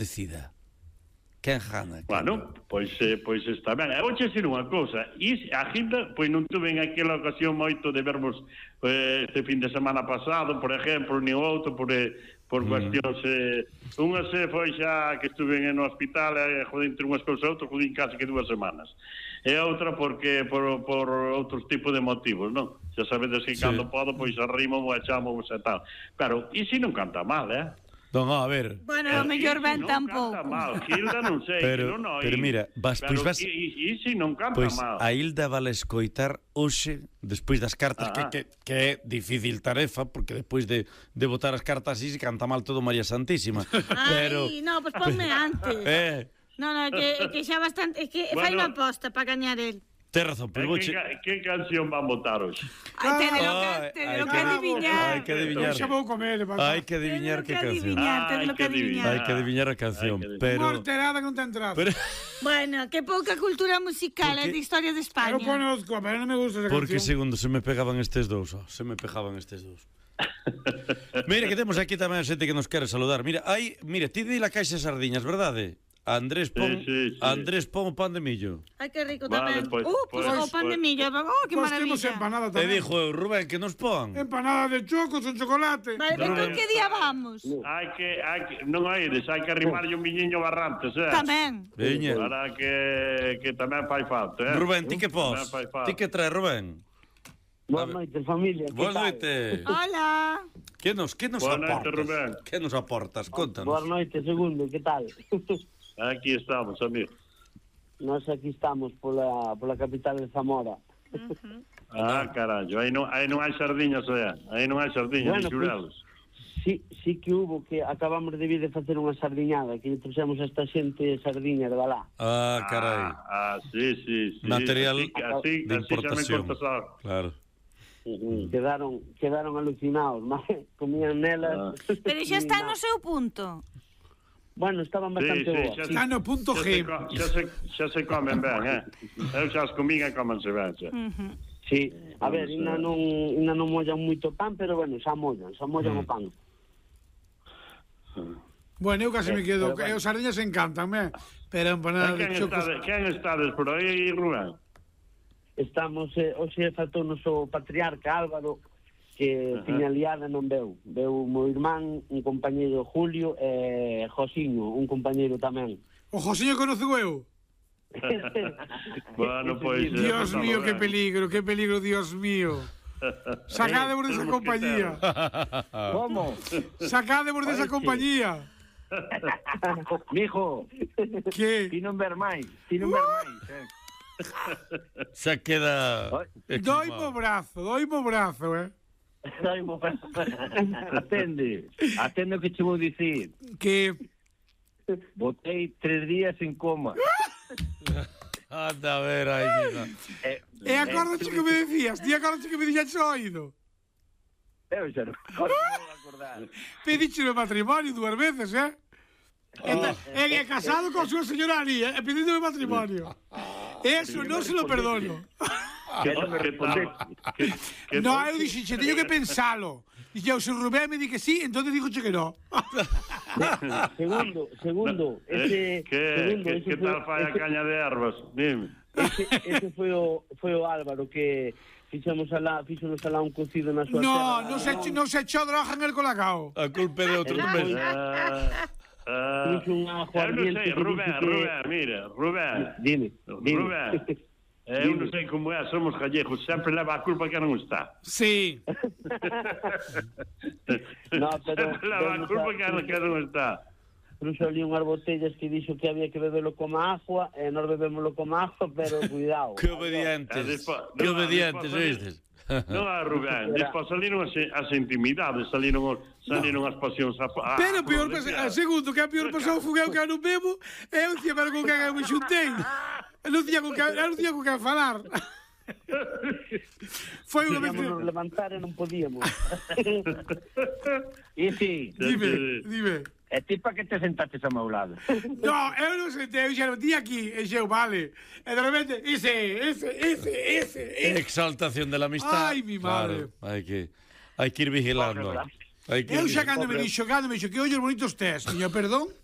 decida. Quen gana? Bueno, pois está ben. Vou dicir unha cousa, a Gilda, pois non tuve en aquela ocasión moito de vermos este fin de semana pasado, por exemplo, ni outro, por cuestións... Unha se foi xa que estuve no hospital, entre unhas cousas e outras, jodín casi que 2 semanas. E outra porque por outros tipos de motivos, non? Xa sabedes que cando podo, pois arrimo e chamamos e tal. Pero, e se non canta mal, Non, a ver. Bueno, a mellor ben tampouco. Non canta mal, Hilda non sei, pero mira, pois e se non canta mal. A Hilda vale escoitar hoxe, despois das cartas, que é difícil tarefa, porque despois de botar as cartas así se canta mal todo María Santísima. Ai, no, pois ponme antes. No, é que xa bastante, é que fai unha aposta para gañar el. Ten razón, pero vouche... Que canción van votar hoxe? Te lo que adiviñar. Hai que adiviñar. Xa vou comer. Hai que adiviñar que canción. Hai que adiviñar a canción, pero... Morterada que non ten trazo. Bueno, que pouca cultura musical é de historia de España. Eu conozco, pero non me gusta esa canción. Porque segundo se me pegaban estes dous, Mira, que temos aquí tamén a xente que nos quere saludar. Mira, ti di la caixa de sardiñas, verdade? Andrés pon o pan de millo. Ai, que rico tamén. O pan de millo. Que maravilla. Temos empanada tamén. Te dixo eu, Rubén, que nos pon. Empanada de choco, son chocolate. Vale, entón que día vamos? Hai que arrimarlle un viñiño Barrantes, Tamén. Veña. Para que tamén fai falta, Rubén, ti que pos? Ti que traes, Rubén? Boas noites, familia. Boas noites. Hola. Que nos aportas? Rubén. Que nos aportas? Contanos. Boas noites, segundo, que tal? Aquí estamos, amigo. Nós aquí estamos pola capital de Zamora. Carallo, aí non hai sardiñas, aí non hai sardiñas, ni xurelos. Sí que hubo, que acabamos de vir de facer unha sardiñada, que trouxemos a esta xente sardiña de Balá. Carai. Sí. Material de importación. Claro. Quedaron alucinados, comían nelas. Pero xa está no seu punto. Bueno, estaban bastante boas. Está no punto G. Xa se comen ben, Eu xa as comín e comense ben, Sí, a ver, ainda non mollan moito pan, pero bueno, xa mollan o pan. Bueno, eu casi me quedo, os sardiñas encantan, pero empanada de choco... Quen estades por aí, Rubén? Estamos, hoxe faltou o noso patriarca Álvaro, que tiña liada non veu. Veu o meu irmán, un compañeiro Julio, e Josiño, un compañeiro tamén. O Josiño conozco eu? Bueno, pois... Dios mío, que peligro, Dios mío. Sacádemos desa compañía. Como? Sacádemos desa compañía. Mijo, que? ti non ver máis. Xa queda... Doimo o brazo, Atende o que che vou dicir. Que? Botei 3 días en coma. Anda a ver, aí, mira. E acordaste que me decías? Ti acordaste que me dixaste o oído? Eu xa non vou acordar. Pediche no matrimonio 2 veces, Él é casado con súa señora ali, e pedindo matrimonio. Eso non se lo perdono. No, eu dixenche, teño que pensalo. Dixo, se Rubén me di que sí, entón dixoche que no. Segundo, que tal fai a caña de ervas? Dime. Ese foi o Álvaro que fixonos alá un cocido na súa terra. Non se echou droga en el colacao. A culpa de outro non me... Rubén, dime. Eu non sei como é, somos gallegos, sempre leva a culpa que non está. Sí. Sempre leva a culpa que non está. Trouxo ali unhas botellas que dixo que había que bebelo como agua, e nós bebémoslo como agua, pero cuidado. Que obedientes, oístes? Non, Rubén, despois saliron as intimidades, saliron as pasións. Pero peor, segundo, que a peor pasou foi eu que non bebo, e eu dicía, pero con que eu me xuntei. Non tiña con que falar. Foi unha vez... Podíamos levantar e non podíamos. E ti? Dime. E ti pa que te sentaches ao meu lado? No, eu non sentei, eu xa non tiña aquí, e xeu, vale. E de repente, ese. Exaltación de la amistad. Ai, mi madre. Claro, hai que ir vigilando. Eu xa cando me dixo que ollos bonitos tes, tiño perdón.